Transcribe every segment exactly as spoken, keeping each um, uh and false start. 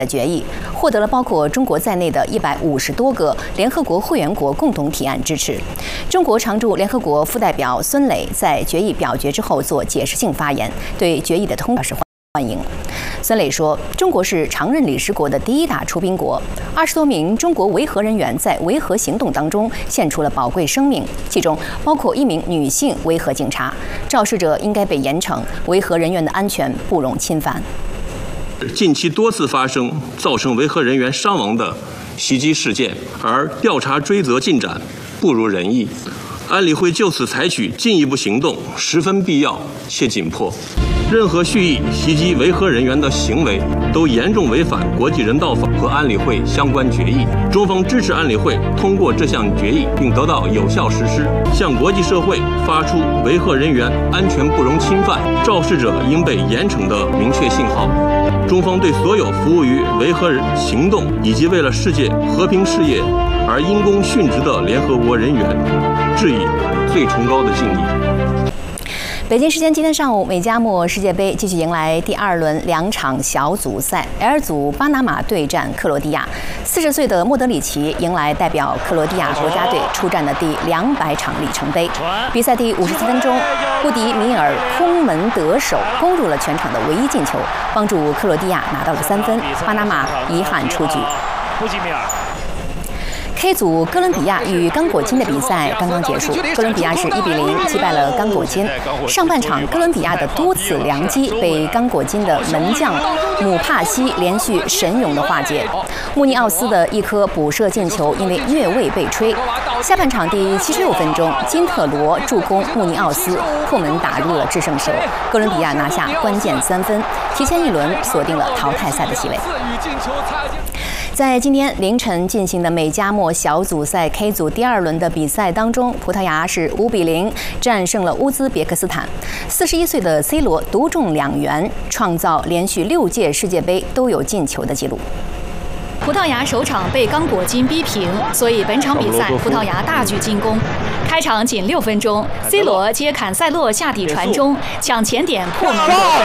的决议获得了包括中国在内的一百五十多个联合国会员国共同提案支持。中国常驻联合国副代表孙磊在决议表决之后做解释性发言，对决议的通过表示欢迎。孙磊说：“中国是常任理事国的第一大出兵国，二十多名中国维和人员在维和行动当中献出了宝贵生命，其中包括一名女性维和警察。肇事者应该被严惩，维和人员的安全不容侵犯。” 近期多次发生造成维和人员伤亡的袭击事件，而调查追责进展不如人意。安理会就此采取进一步行动十分必要且紧迫。任何蓄意袭击维和人员的行为都严重违反国际人道法和安理会相关决议。中方支持安理会通过这项决议并得到有效实施，向国际社会发出维和人员安全不容侵犯、肇事者应被严惩的明确信号。中方对所有服务于维和行动以及为了世界和平事业而因公殉职的联合国人员，致以最崇高的敬意。 北京时间今天上午，美加墨世界杯继续迎来第二轮两场小组赛。L 组巴拿马对战克罗地亚，四十岁的莫德里奇迎来代表克罗地亚国家队出战的第两百场里程碑。比赛第五十四分钟，布迪米尔空门得手，攻入了全场的唯一进球，帮助克罗地亚拿到了三分。巴拿马遗憾出局。布迪米尔。K 组哥伦比亚与刚果金的比赛刚刚结束，哥伦比亚是一比零击败了刚果金。上半场，哥伦比亚的多次良机被刚果金的门将姆帕西连续神勇的化解。穆尼奥斯的一颗补射进球因为越位被吹。下半场第七十六分钟，金特罗助攻穆尼奥斯破门打入了制胜球，哥伦比亚拿下关键三分，提前一轮锁定了淘汰赛的席位。在今天凌晨进行的美加墨小组赛 K 组第二轮的比赛当中，葡萄牙是五比零战胜了乌兹别克斯坦。四十一岁的 C 罗独中两元，创造连续六届世界杯都有进球的纪录。 葡萄牙首场被刚果金逼平，所以本场比赛葡萄牙大举进攻。开场仅六分钟 ，C 罗接坎塞洛下底传中，抢前点破门得分。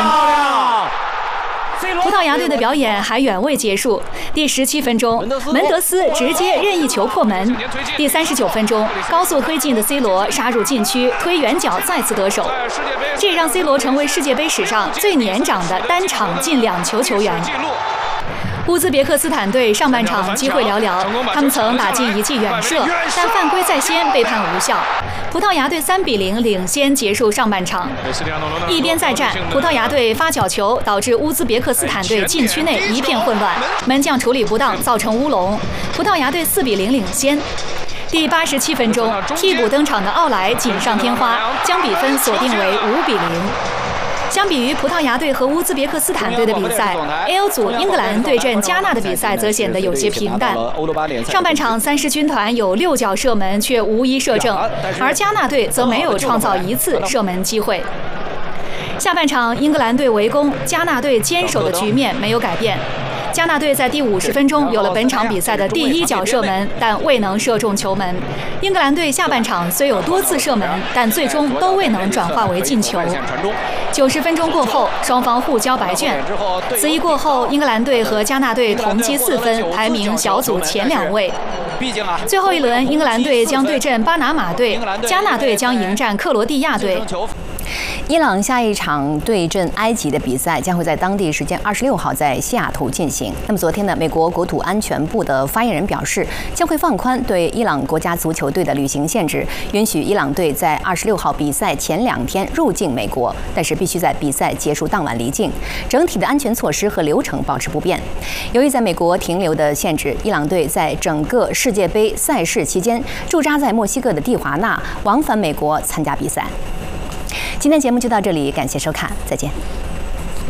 葡萄牙队的表演还远未结束，第十七分钟，门德斯直接任意球破门。第三十九分钟，高速推进的 C 罗杀入禁区，推远角再次得手，这让 C 罗成为世界杯史上最年长的单场进两球球员。乌兹别克斯坦队上半场机会寥寥，他们曾打进一记远射，但犯规在先被判无效。葡萄牙队三比零领先结束上半场。一边再战，葡萄牙队发角球导致乌兹别克斯坦队禁区内一片混乱，门将处理不当造成乌龙，葡萄牙队四比零领先。第八十七分钟，替补登场的奥莱锦上添花，将比分锁定为五比零。相比于葡萄牙队和乌兹别克斯坦队的比赛 ，L 组英格兰对阵加纳的比赛则显得有些平淡。上半场三狮军团有六脚射门却无一射正，而加纳队则没有创造一次射门机会。下半场英格兰队围攻，加纳队坚守的局面没有改变。加纳队在第五十分钟有了本场比赛的第一脚射门，但未能射中球门。英格兰队下半场虽有多次射门，但最终都未能转化为进球。九十分钟过后，双方互交白卷。此役过后，英格兰队和加纳队同积四分，排名小组前两位。最后一轮，英格兰队将对阵巴拿马队，加纳队将迎战克罗地亚队。 伊朗下一场对阵埃及的比赛将会在当地时间二十六号在西雅图进行。那么昨天呢，美国国土安全部的发言人表示，将会放宽对伊朗国家足球队的旅行限制，允许伊朗队在二十六号比赛前两天入境美国，但是必须在比赛结束当晚离境。整体的安全措施和流程保持不变。由于在美国停留的限制，伊朗队在整个世界杯赛事期间驻扎在墨西哥的蒂华纳，往返美国参加比赛。今天节目就到这里，感谢收看，再见。